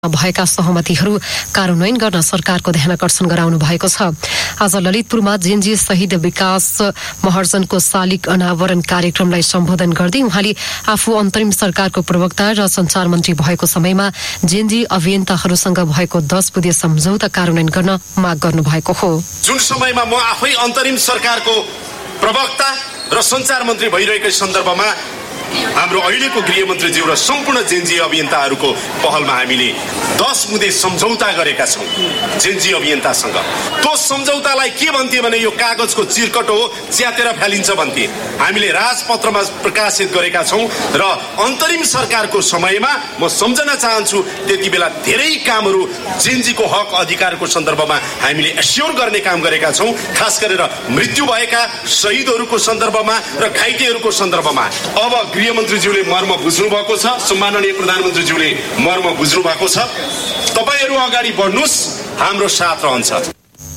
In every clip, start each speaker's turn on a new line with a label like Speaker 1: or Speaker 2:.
Speaker 1: भएका सहमतिहरू कार्यान्वयन गर्न सरकारको ध्यानकर्षण गराउनु भएको छ। आज ललितपुरमा जेनजी शहीद विकास महर्जनको शालिग अनावरण कार्यक्रमलाई सम्बोधन गर्दै उहाँले आफू अन्तरिम सरकारको प्रवक्ता र संचार मन्त्री भएको समयमा जेनजी अभियन्ताहरूसँग भएको 10 बुँदे सम्झौता कार्यान्वयन गर्न माग गर्नु भएको हो।
Speaker 2: जुन समयमा म आफै अन्तरिम सरकारको प्रवक्ता र संचार मन्त्री भइरहेको सन्दर्भमा हाम्रो अहिलेको गृहमन्त्रीज्यू र सम्पूर्ण जेनजी अभियन्ताहरूको पहलमा हामीले 10 बुँदे सम्झौता गरेका छौँ जेनजी अभियन्तासँग। त्यो सम्झौतालाई के भन्थे भने यो कागजको चिरकट हो, च्यातेर फालिन्छ भन्थे। हामीले राजपत्रमा प्रकाशित गरेका छौँ र अन्तरिम सरकारको समयमा म सम्झन चाहन्छु त्यति बेला धेरै कामहरू जेनजीको हक अधिकारको सन्दर्भमा हामीले एस्योर गर्ने काम गरेका छौँ, खास गरेर मृत्यु भएका शहीदहरूको सन्दर्भमा र घाइतेहरूको सन्दर्भमा। अब गृहमन्त्रीज्यूले मर्म बुझ्नु भएको छ, सम्माननीय प्रधानमन्त्रीज्यूले मर्म बुझ्नु भएको छ। तपाईहरू अगाडि बढ्नुस्, हाम्रो साथ रहन्छ।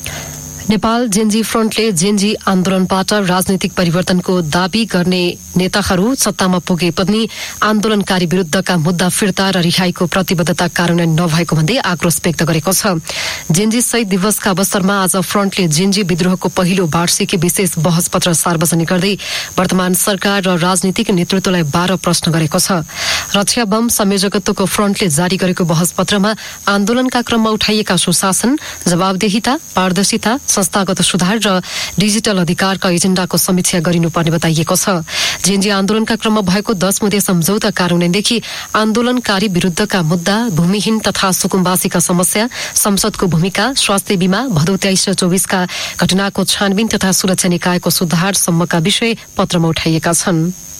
Speaker 1: नेपाल जेनजी फ्रन्टले जेनजी आन्दोलनबाट राजनीतिक परिवर्तनको दाबी गर्ने नेताहरू सत्तामा पुगे पनि आन्दोलनकारी विरुद्धका मुद्दा फिर्ता र रिहाईको प्रतिबद्धता कार्यान्वयन नभएको भन्दै आक्रोश व्यक्त गरेको छ। जेनजी शहीद दिवसका अवसरमा आज फ्रन्टले जेनजी विद्रोहको पहिलो वार्षिकी विशेष बहस पत्र सार्वजनिक गर्दै वर्तमान सरकार र राजनीतिक नेतृत्वलाई 12 प्रश्न गरेको छ। रक्षा बम संयोजकत्वको फ्रन्टले जारी गरेको बहस पत्रमा आन्दोलनका क्रममा उठाइएका सुशासन, जवाबदेहिता, पारदर्शिता, संस्थागत सुधार र डिजिटल अधिकारका एजेण्डाको समीक्षा गरिनुपर्ने बताइएको छ। जेनजी आन्दोलनका क्रममा भएको 10 बुँदे सम्झौता कार्यान्वयनदेखि आन्दोलनकारी विरुद्धका मुद्दा, भूमिहीन तथा सुकुम्बासीका समस्या, संसदको भूमिका, स्वास्थ्य बीमा, भदौ 23 र 24 का घटनाको छानबिन तथा सुरक्षा निकायको सुधार सम्मका विषय पत्रमा उठाइएका छन्।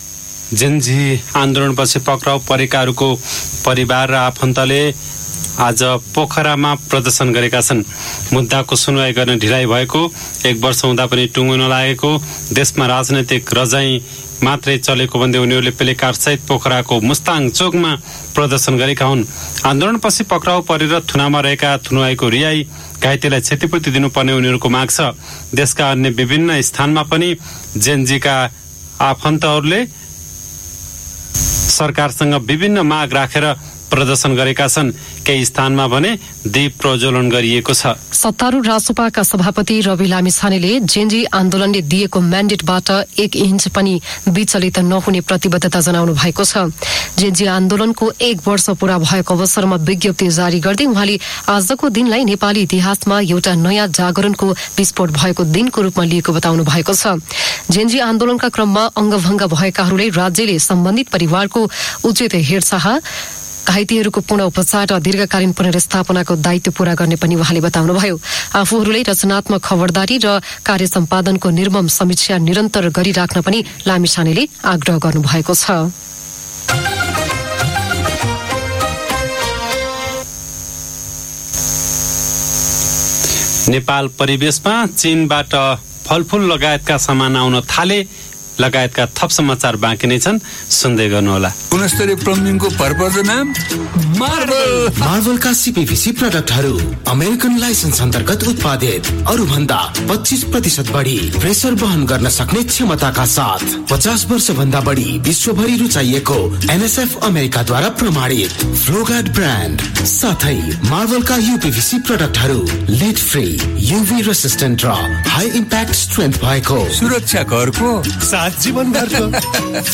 Speaker 3: जेनजी आन्दोलनपछि पक्राउ परेकाहरूको परिवार र आफन्तले आज पोखरामा प्रदर्शन गरेका छन्। मुद्दाको सुनवाई गर्न ढिलाइ भएको, 1 वर्ष हुँदा पनि टुङ्गो नलागेको, देशमा राजनैतिक रजाई मात्रै चलेको भन्दै उनीहरूले प्लेकार्डसहित पोखराको मुस्ताङ चोकमा प्रदर्शन गरेका हुन्। आन्दोलनपछि पक्राउ परेर थुनामा रहेका थुनुवाईको रिहाई, घाइतेलाई क्षतिपूर्ति दिनुपर्ने उनीहरूको माग छ। देशका अन्य विभिन्न स्थानमा पनि जेनजीका आफन्तहरूले सरकारसँग विभिन्न माग राखेर प्रदर्शन गरेका छन्। केही स्थानमा भने दीप प्रज्वलन गरिएको छ।
Speaker 1: सत्तारूढ रासोपाका सभापति रवि लामिछानेले जेनजी आन्दोलनले दिएको म्यान्डेटबाट 1 इन्च पनि विचलित नहुने प्रतिबद्धता जनाउनु भएको छ। जेनजी आन्दोलनको 1 वर्ष पूरा भएको अवसरमा विज्ञप्ति जारी गर्दै उहाँले आजको दिनलाई नेपाली इतिहासमा एउटा नयाँ जागरणको विस्फोट भएको दिनको रूपमा लिएको बताउनु भएको छ। जेनजी आन्दोलनका क्रममा अङ्गभङ्ग भएकाहरूलाई राज्यले सम्बन्धित परिवारको उचित हेरचाह, घाइतेहरूको पुनः उपचार र दीर्घकालीन पुनर्स्थापनाको दायित्व पूरा गर्ने पनि उहाँले बताउनुभयो। आफूहरूले रचनात्मक खबरदारी र कार्य सम्पादनको निर्मम समीक्षा निरन्तर गरिराख्न पनि लामिछानेले आग्रह गर्नुभएको छ।
Speaker 3: नेपाल परिवेशमा चीनबाट फलफूल लगायतका सामान आउन थाले लगायतका थप समाचार बाँकी नै छन्, सुन्दै गर्नुहोला।
Speaker 4: गुणस्तरीय प्लम्बिङको भरपर्दो नाम
Speaker 5: मार्भलका सीपीवीसी प्रडक्टहरू अमेरिकन लाइसेन्स अन्तर्गत उत्पादित, अरू भन्दा 25% बढी प्रेसर वहन गर्न सक्ने क्षमताका साथ 50 वर्ष भन्दा बढी विश्वभरि रुचाइएको एनएसएफ अमेरिकाद्वारा प्रमाणित फ्लोगार्ड ब्रान्ड साथै मार्भलका यूपीवीसी प्रडक्टहरू लेड फ्री, यूभी रेसिस्टेन्ट र हाई इम्प्याक्ट स्ट्रेन्थ भएको,
Speaker 4: सुरक्षा घरको
Speaker 5: जीवन घरको